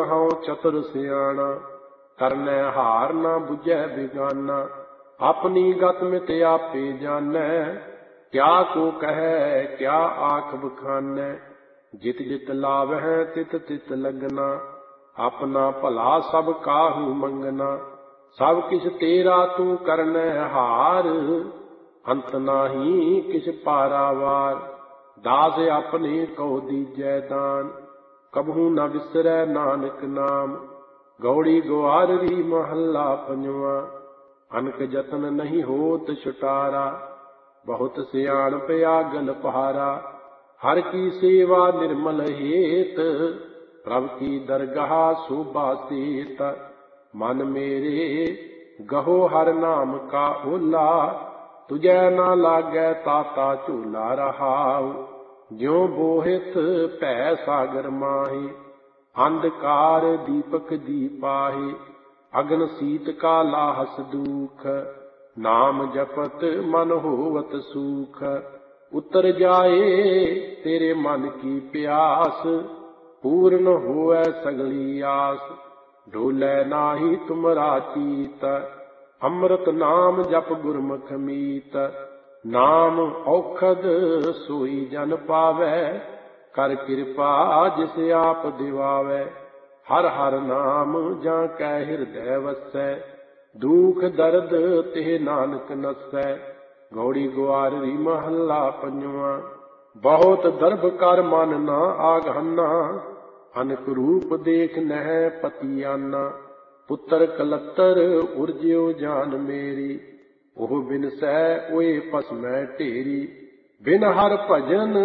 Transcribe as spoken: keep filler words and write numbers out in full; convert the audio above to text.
ਹਉ ਚਤੁਰ ਸਿਆਣਾ, ਕਰਨੈ ਹਾਰ ਨਾ ਬੁਝੈ ਬਿਗਾਨਾ। ਆਪਣੀ ਗਤ ਮਿਤ ਆਪੇ ਜਾਣੈ, ਕਿਆ ਕੋ ਕਹੈ ਕਿਆ ਆਖ ਬਖਾਨੈ। ਜਿਤ ਜਿਤ ਲਾਵਹਿ ਤਿਤ ਤਿਤ ਲਗਨਾ, ਆਪਣਾ ਭਲਾ ਸਭ ਕਾਹੂ ਮੰਗਣਾ। ਸਭ ਕਿਛ ਤੇਰਾ ਤੂੰ ਕਰਨੈ ਹਾਰ, ਅੰਤ ਨਾਹੀ ਕਿਛ ਪਾਰਾਵਾਰ। ਦਾਸ ਆਪਣੇ ਕਉ ਦੀਜੈ ਦਾਨ, ਕਬਹੂ ਨ ਵਿਸਰੈ ਨਾਨਕ ਨਾਮ। ਗੌੜੀ ਗੁਆਰਰੀ ਮਹੱਲਾ ਪੰਜਵਾ। ਅਨਕ ਜਤਨ ਨਹੀਂ ਹੋਤ ਛੁਟਾਰਾ, ਬਹੁਤ ਸਿਆਣਪ ਆਗਨ ਪਹਾਰਾ। ਹਰ ਕੀ ਸੇਵਾ ਨਿਰਮਲ ਹੇਤ, ਪ੍ਰਭ ਕੀ ਦਰਗਾਹ ਸੋਭਾ ਸੇਤ। ਮਨ ਮੇਰੇ ਗਹੋ ਹਰ ਨਾਮ ਕਾ ਓਲਾ, ਤੁਝੈ ਨਾ ਲਾਗੈ ਤਾਤਾ ਝੂਲਾ। ਰਹਾਉ ਜਿਉ ਬੋਹਿਤ ਭੈ ਸਾਗਰ ਮਾਹੀ, ਅੰਧਕਾਰ ਦੀਪਕ ਦੀਪਾਹੀ। ਅਗਨ ਸੀਤ ਕਾ ਲਾਹਸ ਦੂਖ, ਨਾਮ ਜਪਤ ਮਨ ਹੋਵਤ ਸੂਖ। ਉਤਰ ਜਾਏ ਤੇਰੇ ਮਨ ਕੀ ਪਿਆਸ, ਪੂਰਨ ਹੋਵੈ ਸਗਲੀ ਆਸ। ਡੋਲੈ ਨਾਹੀ ਤੁਮਰਾ ਚੀਤ, ਅੰਮ੍ਰਿਤ ਨਾਮ ਜਪ ਗੁਰਮੁਖ ਮੀਤ। ਨਾਮ ਔਖਦ ਸੋਈ ਜਨ ਪਾਵੈ, ਕਰ ਕਿਰਪਾ ਜਿਸ ਆਪ ਦਿਵਾਵੈ। ਹਰ ਹਰ ਨਾਮ ਜਾਂ ਕੈ ਹਿਰਦੈ ਵਸੈ, ਦੁਖ ਦਰਦ ਤੇ ਨਾਨਕ ਨਸੈ। ਗੌੜੀ ਗੁਆਰਰੀ ਮਹੱਲਾ ਪੰਜਵਾ। ਬਹੁਤ ਦਰਬ ਕਰ ਮਨ ਨਾ ਆਗਾਨਾ, ਅਨਕ ਰੂਪ ਦੇਖ ਨਹਿ ਪਤੀਆਨਾ। ਪੁੱਤਰ ਕਲੱਤਰ ਉਰਜਿਓ ਜਾਨ ਮੇਰੀ, ਉਹ ਬਿਨਸੈ ਓਏ ਭਸਮੈ ਢੇਰੀ। ਬਿਨ ਹਰ ਭਜਨ